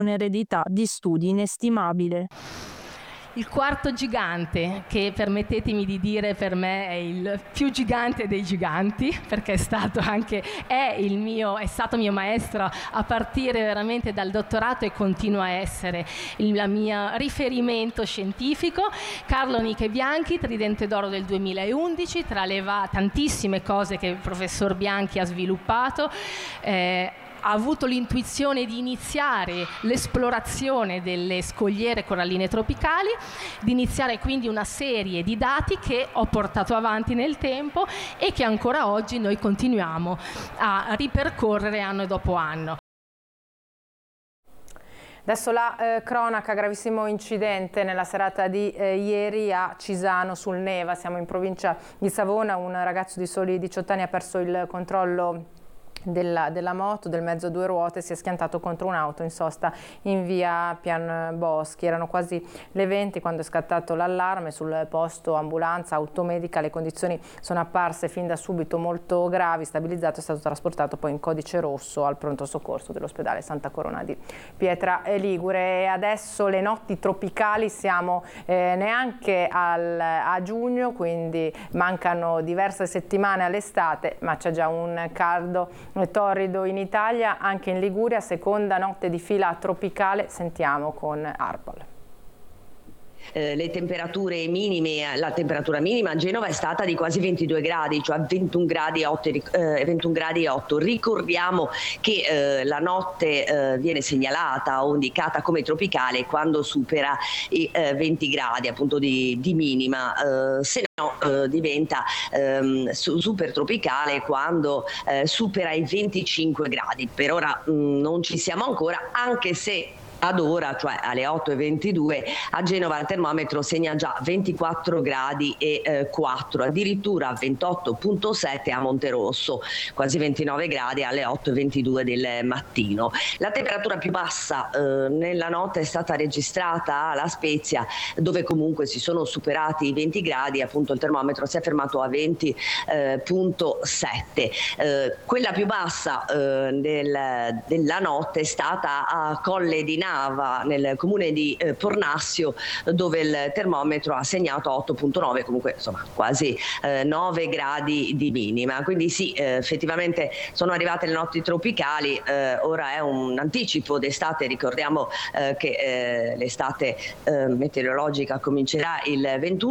un'eredità di studi inestimabile. Il quarto gigante, che permettetemi di dire per me è il più gigante dei giganti, perché è stato mio maestro a partire veramente dal dottorato e continua a essere il mio riferimento scientifico. Carlo Niche Bianchi, Tridente d'Oro del 2011, tra le tantissime cose che il professor Bianchi ha sviluppato. Ha avuto l'intuizione di iniziare l'esplorazione delle scogliere coralline tropicali, di iniziare quindi una serie di dati che ho portato avanti nel tempo e che ancora oggi noi continuiamo a ripercorrere anno dopo anno. Adesso la cronaca, gravissimo incidente nella serata di ieri a Cisano sul Neva, siamo in provincia di Savona, un ragazzo di soli 18 anni ha perso il controllo della moto, del mezzo a due ruote, e si è schiantato contro un'auto in sosta in via Pian Boschi. Erano quasi le 20 quando è scattato l'allarme. Sul posto ambulanza, automedica, le condizioni sono apparse fin da subito molto gravi. Stabilizzato, è stato trasportato poi in codice rosso al pronto soccorso dell'ospedale Santa Corona di Pietra Ligure. E adesso le notti tropicali, siamo neanche a giugno, quindi mancano diverse settimane all'estate, ma c'è già un caldo torrido in Italia, anche in Liguria, seconda notte di fila tropicale. Sentiamo con Arpal. Le temperature minime, la temperatura minima a Genova è stata di quasi 22 gradi, cioè 21 gradi e 8. Ricordiamo che la notte viene segnalata o indicata come tropicale quando supera i 20 gradi appunto di minima, se no diventa super tropicale quando supera i 25 gradi. Per ora non ci siamo ancora, anche se ad ora, cioè alle 8:22, a Genova il termometro segna già 24 gradi e 4, addirittura 28,7 a Monterosso, quasi 29 gradi alle 8:22 del mattino. La temperatura più bassa nella notte è stata registrata a La Spezia, dove comunque si sono superati i 20 gradi, appunto il termometro si è fermato a 20,7. Quella più bassa della notte è stata a Colle di nel comune di Pornassio, dove il termometro ha segnato 8,9, comunque insomma quasi 9 gradi di minima. Quindi sì, effettivamente sono arrivate le notti tropicali, ora è un anticipo d'estate. Ricordiamo che l'estate meteorologica comincerà il 21